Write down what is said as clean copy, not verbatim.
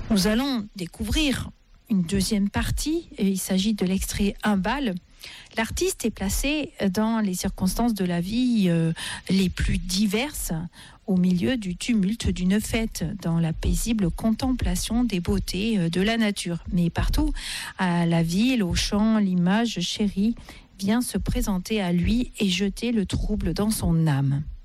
Nous allons découvrir une deuxième partie. Il s'agit de l'extrait Un bal. L'artiste est placé dans les circonstances de la vie les plus diverses, au milieu du tumulte d'une fête, dans la paisible contemplation des beautés de la nature. Mais partout, à la ville, au champ, l'image chérie vient se présenter à lui et jeter le trouble dans son âme.